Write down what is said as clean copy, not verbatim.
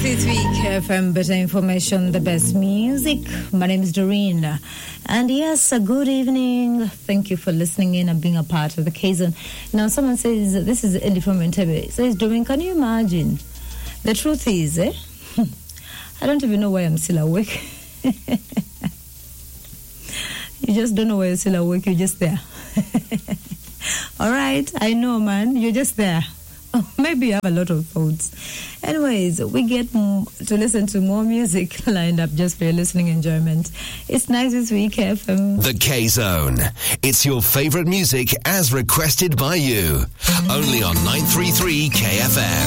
This week, FM Better Information, the best music. My name is Doreen. And yes, a good evening. Thank you for listening in and being a part of the K-Zone. Now, someone says, this is Eli from Entebbe. Says, Doreen, can you imagine? The truth is, I don't even know why I'm still awake. You just don't know why you're still awake. You're just there. All right, I know, man. You're just there. Maybe you have a lot of thoughts. Anyways, we get to listen to more music lined up just for your listening enjoyment. It's nice this week, FM. The K-Zone. It's your favorite music as requested by you. Only on 933 KFM.